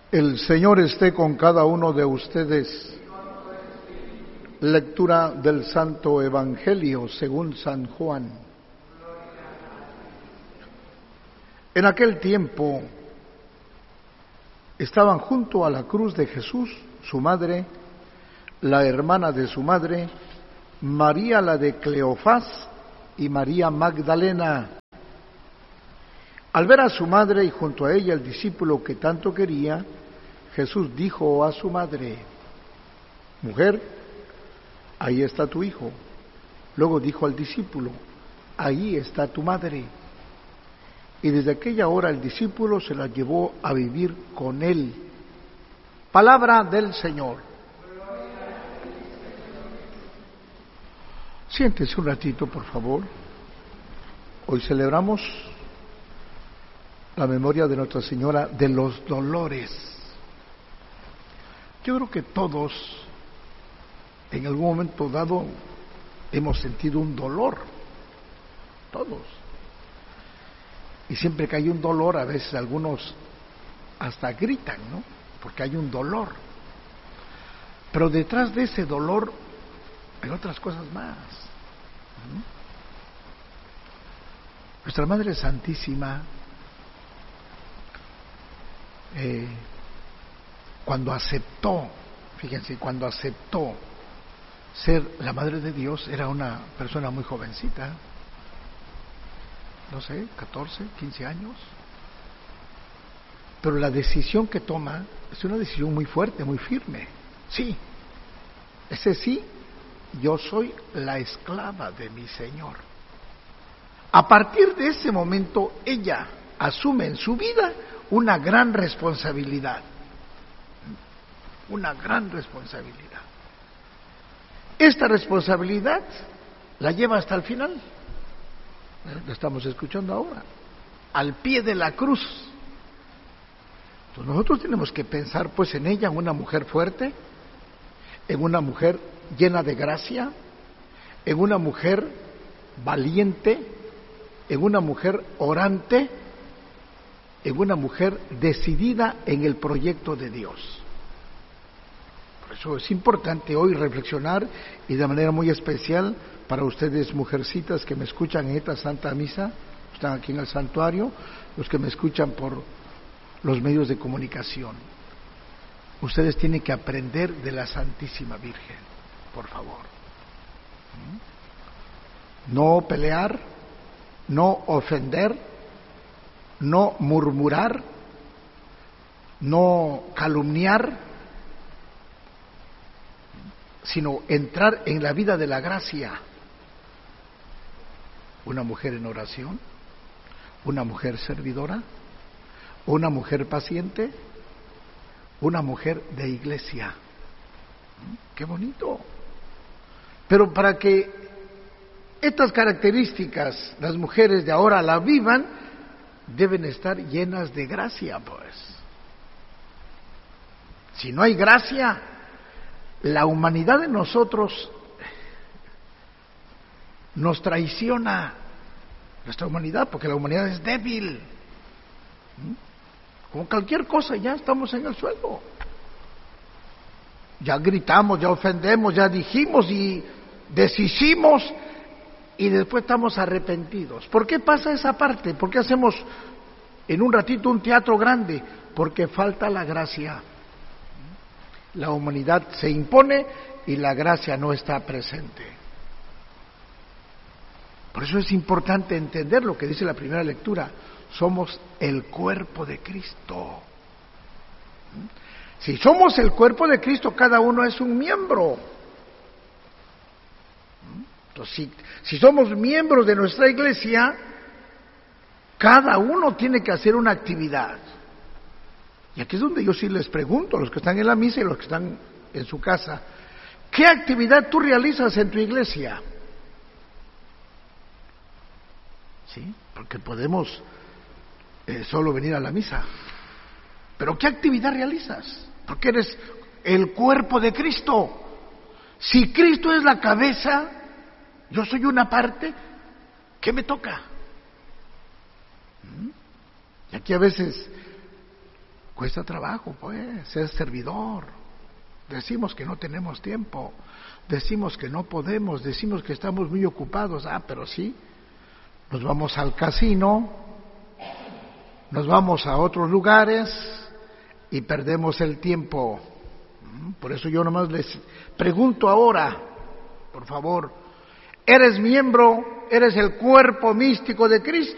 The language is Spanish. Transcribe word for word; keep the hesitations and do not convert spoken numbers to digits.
El Señor esté con cada uno de ustedes. Lectura del Santo Evangelio según San Juan. En aquel tiempo estaban junto a la cruz de Jesús su madre, la hermana de su madre, María la de Cleofás y María Magdalena. Al ver a su madre y junto a ella el discípulo que tanto quería, Jesús dijo a su madre: Mujer, ahí está tu hijo. Luego dijo al discípulo: Ahí está tu madre. Y desde aquella hora el discípulo se la llevó a vivir con él. Palabra del Señor. Siéntese un ratito, por favor. Hoy celebramos la memoria de Nuestra Señora de los Dolores. Yo creo que todos, en algún momento dado, hemos sentido un dolor. Todos. Y siempre que hay un dolor, a veces algunos hasta gritan, ¿no? Porque hay un dolor. Pero detrás de ese dolor hay otras cosas más. ¿Mm? Nuestra Madre Santísima, eh, cuando aceptó, fíjense, cuando aceptó ser la Madre de Dios, era una persona muy jovencita, no sé, catorce, quince años, pero la decisión que toma es una decisión muy fuerte, muy firme. Sí, ese sí, yo soy la esclava de mi Señor. A partir de ese momento, ella asume en su vida una gran responsabilidad, una gran responsabilidad. Esta responsabilidad la lleva hasta el final. Lo estamos escuchando ahora, al pie de la cruz. Entonces nosotros tenemos que pensar pues en ella, en una mujer fuerte, en una mujer llena de gracia, en una mujer valiente, en una mujer orante, en una mujer decidida en el proyecto de Dios. Por eso es importante hoy reflexionar, y de manera muy especial para ustedes mujercitas que me escuchan en esta Santa Misa, están aquí en el santuario, los que me escuchan por los medios de comunicación. Ustedes tienen que aprender de la Santísima Virgen, por favor. No pelear, no ofender, no murmurar, no calumniar, sino entrar en la vida de la gracia. Una mujer en oración, una mujer servidora, una mujer paciente, una mujer de iglesia. ¡Qué bonito! Pero para que estas características las mujeres de ahora la vivan, deben estar llenas de gracia, pues. Si no hay gracia, la humanidad de nosotros nos traiciona, nuestra humanidad, porque la humanidad es débil. Como cualquier cosa, ya estamos en el suelo. Ya gritamos, ya ofendemos, ya dijimos y deshicimos, y después estamos arrepentidos. ¿Por qué pasa esa parte? ¿Por qué hacemos en un ratito un teatro grande? Porque falta la gracia. La humanidad se impone y la gracia no está presente. Por eso es importante entender lo que dice la primera lectura. Somos el cuerpo de Cristo. Si somos el cuerpo de Cristo, cada uno es un miembro. Entonces, si, si somos miembros de nuestra iglesia, cada uno tiene que hacer una actividad. Y aquí es donde yo sí les pregunto a los que están en la misa y a los que están en su casa: ¿qué actividad tú realizas en tu iglesia? ¿Sí? Porque podemos eh, solo venir a la misa, pero ¿qué actividad realizas? Porque eres el cuerpo de Cristo. Si Cristo es la cabeza, yo soy una parte, ¿qué me toca? ¿Mm? Y aquí a veces Cuesta trabajo, pues, ser servidor. Decimos que no tenemos tiempo, decimos que no podemos, decimos que estamos muy ocupados. Ah, pero sí, nos vamos al casino, nos vamos a otros lugares y perdemos el tiempo. Por eso yo nomás les pregunto ahora, por favor, ¿eres miembro, eres el cuerpo místico de Cristo?